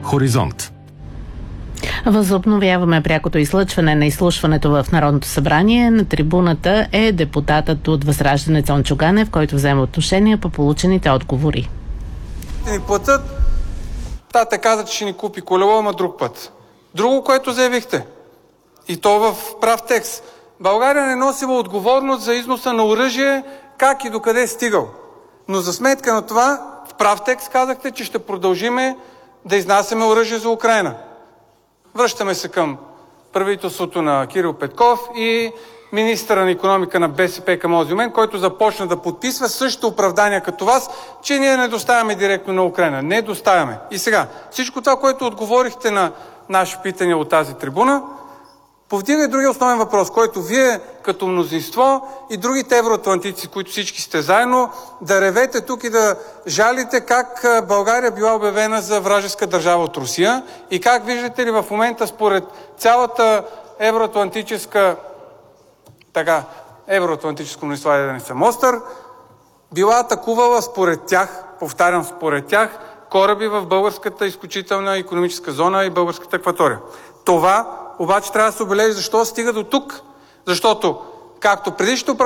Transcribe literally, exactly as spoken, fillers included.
Хоризонт. Възобновяваме прякото излъчване на изслушването в Народното събрание. На трибуната е депутатът от Възраждане Цончо Ганев, който взема отношение по получените отговори. Ни платят, тата каза, че ще ни купи колело, ама друг път. Друго, което заявихте, и то в прав текст. България не носила отговорност за износа на оръжие, как и докъде е стигал. Но за сметка на това, в прав текст казахте, че ще продължиме да изнасяме оръжие за Украйна. Връщаме се към правителството на Кирил Петков и министъра на икономика на БСП към този момент, който започна да подписва същото оправдание като вас, че ние не доставяме директно на Украйна. Не доставяме. И сега, всичко това, което отговорихте на наши питания от тази трибуна, повдига и другия основен въпрос, който вие като мнозинство и другите евроатлантици, които всички сте заедно, да ревете тук и да жалите как България била обявена за вражеска държава от Русия и как виждате ли в момента според цялата евроатлантическа така, евроатлантическо мнозинство, да не съм остър, била атакувала според тях, повтарям според тях, кораби в българската изключителна икономическа зона и българската акватория. Това обаче трябва да се обележи защо стига до тук. Защото, както предишното